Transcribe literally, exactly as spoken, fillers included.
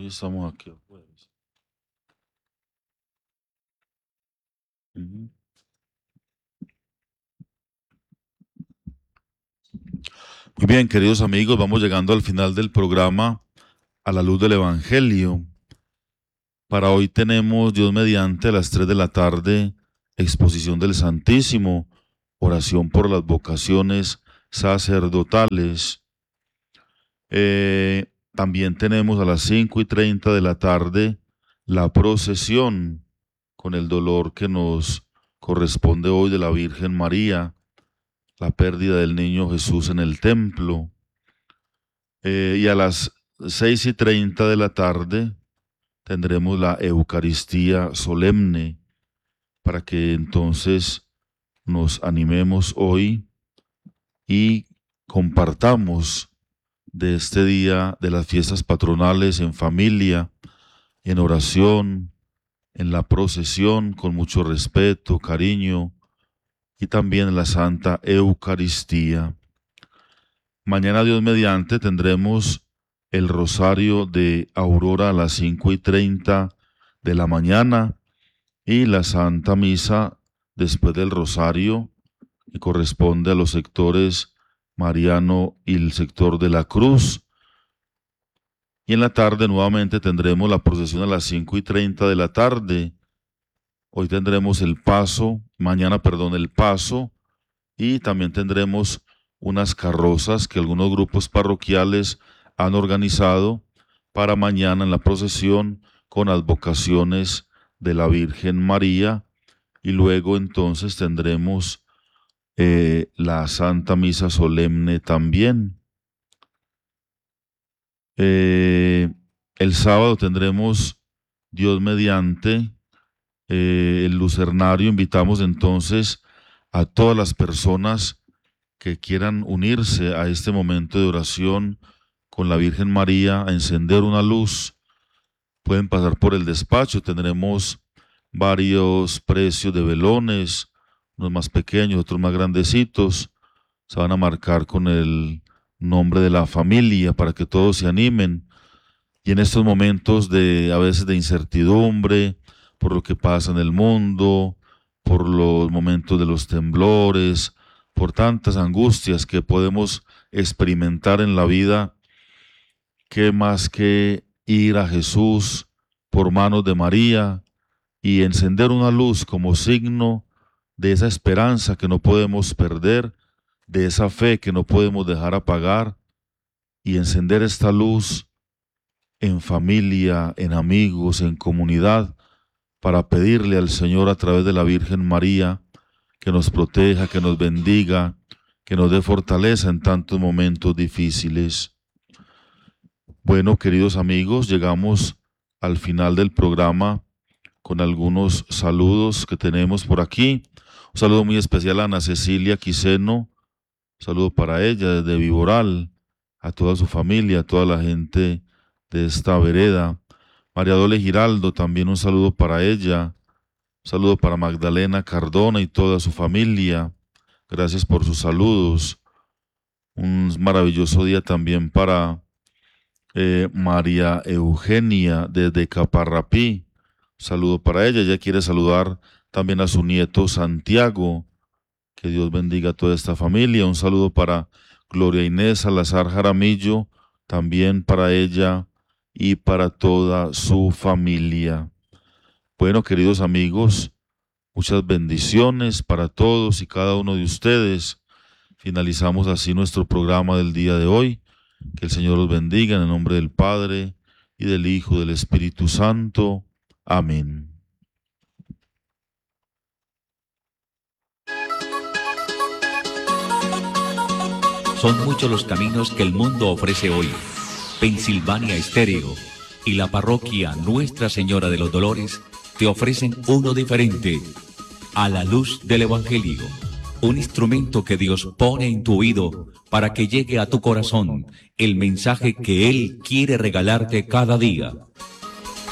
Hoy estamos aquí. Pues. Uh-huh. Muy bien, queridos amigos, vamos llegando al final del programa A la Luz del Evangelio. Para hoy tenemos, Dios mediante, a las tres de la tarde, exposición del Santísimo, oración por las vocaciones sacerdotales. Eh, también tenemos a las cinco y treinta de la tarde la procesión con el dolor que nos corresponde hoy de la Virgen María, la pérdida del niño Jesús en el templo. Eh, y a las seis y treinta de la tarde tendremos la Eucaristía solemne, para que entonces nos animemos hoy y compartamos de este día de las fiestas patronales en familia, en oración, en la procesión, con mucho respeto, cariño, y también en la Santa Eucaristía. Mañana, Dios mediante, tendremos el rosario de Aurora a las cinco y treinta de la mañana y la Santa Misa después del rosario, que corresponde a los sectores mariano y el sector de la cruz. Y en la tarde nuevamente tendremos la procesión a las cinco y treinta de la tarde. Hoy tendremos el paso, mañana, perdón, el paso, y también tendremos unas carrozas que algunos grupos parroquiales han organizado para mañana en la procesión con advocaciones de la Virgen María, y luego entonces tendremos eh, la Santa Misa solemne también. Eh, el sábado tendremos, Dios mediante, eh, el lucernario. Invitamos entonces a todas las personas que quieran unirse a este momento de oración con la Virgen María a encender una luz. Pueden pasar por el despacho, tendremos varios precios de velones, unos más pequeños, otros más grandecitos. Se van a marcar con el nombre de la familia para que todos se animen. Y en estos momentos de a veces de incertidumbre por lo que pasa en el mundo, por los momentos de los temblores, por tantas angustias que podemos experimentar en la vida, qué más que ir a Jesús por manos de María y encender una luz como signo de esa esperanza que no podemos perder, de esa fe que no podemos dejar apagar, y encender esta luz en familia, en amigos, en comunidad, para pedirle al Señor a través de la Virgen María que nos proteja, que nos bendiga, que nos dé fortaleza en tantos momentos difíciles. Bueno, queridos amigos, llegamos al final del programa con algunos saludos que tenemos por aquí. Un saludo muy especial a Ana Cecilia Quiseno, un saludo para ella desde Viboral, a toda su familia, a toda la gente de esta vereda. María Dole Giraldo, también un saludo para ella. Un saludo para Magdalena Cardona y toda su familia. Gracias por sus saludos. Un maravilloso día también para eh, María Eugenia desde Caparrapí. Un saludo para ella. Ella quiere saludar también a su nieto Santiago. Que Dios bendiga a toda esta familia. Un saludo para Gloria Inés Salazar Jaramillo, también para ella y para toda su familia. Bueno, queridos amigos, muchas bendiciones para todos y cada uno de ustedes. Finalizamos así nuestro programa del día de hoy. Que el Señor los bendiga en el nombre del Padre, y del Hijo, y del Espíritu Santo. Amén. Son muchos los caminos que el mundo ofrece hoy. Pensilvania Estéreo y la parroquia Nuestra Señora de los Dolores te ofrecen uno diferente: A la Luz del Evangelio, un instrumento que Dios pone en tu oído para que llegue a tu corazón el mensaje que Él quiere regalarte cada día.